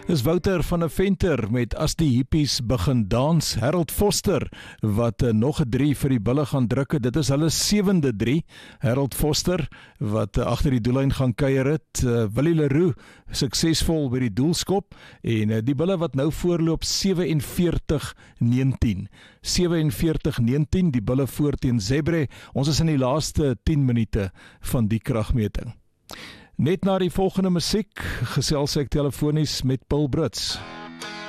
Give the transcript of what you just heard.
Dis Wouter van 'n Venter met As die Hippies begin dans. Harold Foster wat nog 'n 3 vir die Bulle gaan druk. Dit is hulle 7de 3. Harold Foster wat agter die doellyn gaan kuier het. Willie Leroux suksesvol by die doelskop en die Bulle wat nou voorloop 47-19. 47-19 die Bulle voor teen Zebre. Ons is in die laaste 10 minute van die kragmeting. Net na die volgende musiek gesels ek telefonies met Paul Brits.